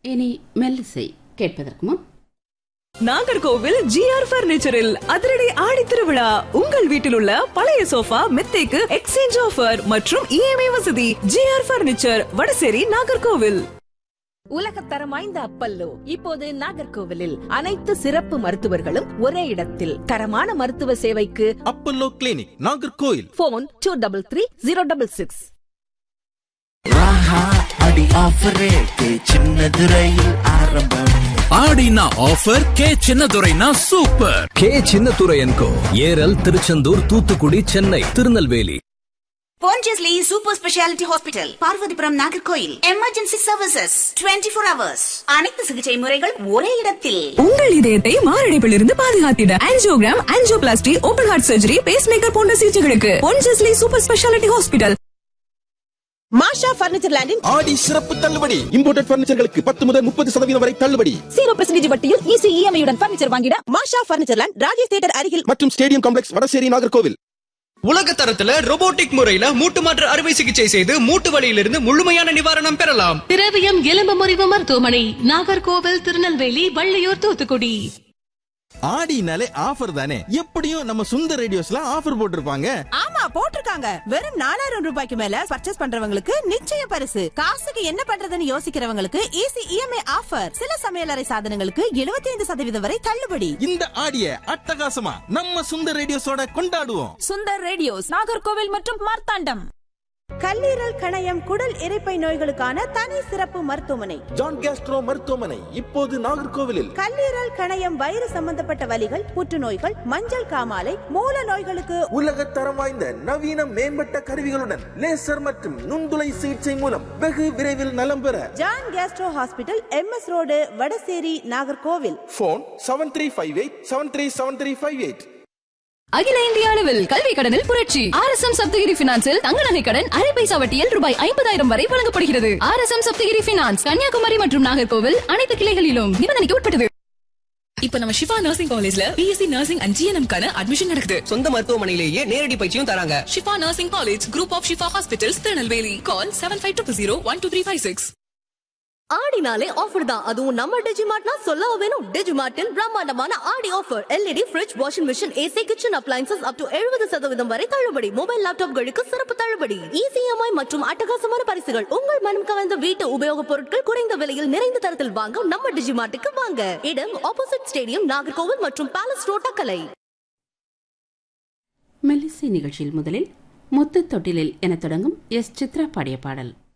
இனி மெல்லிசை கேட்பதற்கு முன் நாகர்கோவில் GR பர்னிச்சரில் அதிரடி ஆடி திருவிழா. உங்கள் வீட்டில் உள்ள பழைய சோஃபா மெத்தைக்கு எக்ஸ்சேஞ்ச் ஆஃபர் மற்றும் EMI வசதி. GR furniture, Vadasery, Nagercoil. உலகத்தரம் வாய்ந்த அப்பல்லோ இப்போது நாகர்கோவிலில் அனைத்து சிறப்பு மருத்துவர்களும் ஒரே இடத்தில். தரமான மருத்துவ சேவைக்கு அப்பல்லோ கிளினிக், நாகர்கோவில். போன் 233066. அடி ஆஃபரே சின்னதுரையில் ஆரம்பம். ஆடினா offer K சின்னதுரைனா super. K சின்னதுரையன்கோ Eral, Tiruchendur, Thoothukudi, Chennai, Tirunelveli. Pondicherry Super Speciality Hospital, Parvathipuram, Nagercoil. Emergency services 24 hours. அனைத்து சிகிச்சை முறைகள் ஒரே இடத்தில். உங்கள் இதயத்தை மாரடைப்பில் இருந்து பாதுகாத்திட angiogram, angioplasty, open heart surgery, base maker போன்ற சிகிச்சைகளுக்கு Pondicherry Super Speciality Hospital. மாஷா பர்னிச்சர் லேண்டின் ஆடி சிறப்பு தள்ளுபடி. இம்போர்ட்டட் பர்னிச்சர்களுக்கு 10 முதல் 30% வரை தள்ளுபடி. 0% வட்டியில் ஈஸி EMI உடன் பர்னிச்சர் வாங்கிட மாஷா பர்னிச்சர் லேண்ட், ராஜேஷ் தியேட்டர் அருகில் மற்றும் ஸ்டேடியம் காம்ப்ளெக்ஸ், வடசேரி, நாகர்கோவில். உலக தரத்துல ரோபோட்டிக் முறையில மூட்டு மாற்று அறுவை சிகிச்சை செய்து மூட்டு வலியிலிருந்து முழுமையான நிவாரணம் பெறலாம். திரவியம் எலும்பு முறிவு மருத்துவமனை, நாகர்கோவில், திருநெல்வேலி, வள்ளியூர், தூத்துக்குடி. ஆடினாலே ஆஃபர் தானே, எப்படியும் நம்ம சுந்தர் ரேடியோஸ்ல ஆஃபர் போட்டிருப்பாங்க. ஆமா, போட்டிருக்காங்க. வெறும் 4000 ரூபாய்க்கு மேல பர்ச்சேஸ் பண்றவங்களுக்கு நிச்சய பரிசு. காசுக்கு என்ன பண்றதுன்னு யோசிக்கிறவங்களுக்கு ஈஸி EMI ஆஃபர். சில சமையலறை சாதனங்களுக்கு 75% வரை தள்ளுபடி. இந்த ஆடிய அட்டகாசமா நம்ம சுந்தர் ரேடியோஸோட கொண்டாடுவோம். சுந்தர் ரேடியோஸ், நாகர்கோவில் மற்றும் மார்த்தாண்டம். கல்லீரல், கணையம், குடல் இரைப்பை நோய்களுக்கான தனி சிறப்பு மருத்துவமனை ஜான் கேஸ்ட்ரோ மருத்துவமனை இப்போது நாகர்கோவிலில். கல்லீரல், கணையம், வயிறு சம்பந்தப்பட்ட வலிகள், புற்றுநோய்கள், மஞ்சள் காமாலை, மூல நோய்களுக்கு உலக தரம் வாய்ந்த நவீன மேம்பட்ட கருவிகளுடன் லேசர் மற்றும் நுண்துளை சிகிச்சை மூலம் வெகு விரைவில் நலம் பெற John Castro hospital, MS road, Vadasery, Nagercoil. Phone 7358737358. அகில இந்திய அளவில் கல்வி கடனில் புரட்சி. RSM சப்தகிரி பினான்சில் தங்க நகை கடன் அரை பைசா வட்டியில் ரூபாய் 50,000 வரை வழங்கப்படுகிறது. RSM சப்தகிரி பினான்ஸ், கன்னியாகுமரி மற்றும் நாகர்கோவில் அனைத்து கிளைகளிலும். நிபந்தனைக்கு உட்பட்டது. இப்ப நம்ம ஷிஃபா நர்சிங் காலேஜ்ல BSc நர்சிங் அண்ட் GNM கான அட்மிஷன் நடக்குது. சொந்த மருத்துவமனையிலேயே நேரடி பயிற்சியும் தராங்க. Shifa nursing college, group of Shifa hospitals, Tirunelveli. Call 7520012356. ஆடினாலே offer தான், அதுவும் நம்ம டிஜிமார்ட்னா சொல்லவா வேணும். டிஜிமார்ட்டில் பிரம்மாண்டமான ஆடி offer. LED, fridge, washing machine, AC, kitchen appliances up to 70% வரை தள்ளுபடி. மொபைல், லேப்டாப்களுக்கு சிறப்பு தள்ளுபடி. ஈஸி EMI மற்றும் அட்டகாசமான பரிசுகள். உங்கள் மனம் கவர்ந்த வீட்டு உபயோகப் பொருட்கள் குறைந்த விலையில் நிறைந்த தரத்தில் வாங்க நம்ம டிஜிமார்ட்டுக்கு வாங்க. இடம் ஆப்போசிட் ஸ்டேடியம், நாகர்கோவில் மற்றும் பேலஸ் ரோட், தக்கலை. மெல்லிசை நிகழ்ச்சியில் முதலில் முத்து தொட்டிலில் என தொடங்கும் S. சித்ரா பாடிய பாடல்.